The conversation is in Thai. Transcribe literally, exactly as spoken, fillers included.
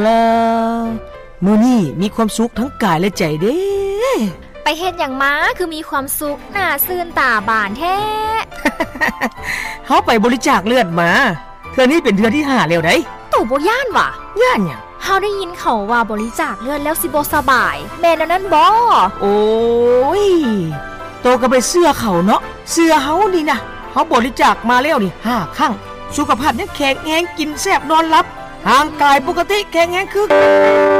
แล้วมื้อนี้มีความสุขทั้งกายและใจเด้ไปเฮ็ดหยังมาคือมีความสุขหน้าซื่นตาบานแท้เฮาไปบริจาคเลือดมาเทื่อนี้เป็นเทื่อที่ห้าแล้วได้ตู่บ่ย่านว่ะย่านหยังเฮาได้ยินเขาว่าบริจาคเลือดแล้วสิบ่สบายแม่นนั่นบ่โอ้ยโตก็ไปเชื่อเขาเนาะเชื่อเฮานี่นะเฮาบริจาคมาแล้วนี่ห้าครั้งสุขภาพยังแข็งแรงกินแซ่บนอนหลับร่างกายปกติแข็งแรงคือ